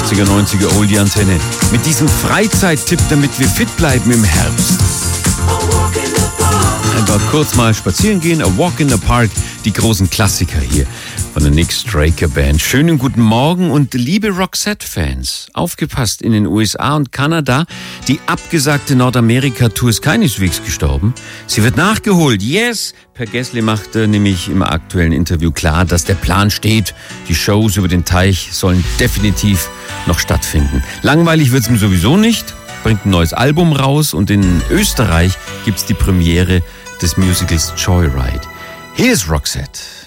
80er, 90er Oldie-Antenne. Mit diesem Freizeittipp, damit wir fit bleiben im Herbst. Einfach kurz mal spazieren gehen, A Walk in the Park, die großen Klassiker hier von der Nick Straker Band. Schönen guten Morgen und liebe Roxette-Fans, aufgepasst, in den USA und Kanada, die abgesagte Nordamerika-Tour ist keineswegs gestorben. Sie wird nachgeholt, yes! Per Gessle machte nämlich im aktuellen Interview klar, dass der Plan steht. Die Shows über den Teich sollen definitiv noch stattfinden. Langweilig wird's mir sowieso nicht, bringt ein neues Album raus und in Österreich gibt's die Premiere des Musicals Joyride. Hier ist Roxette.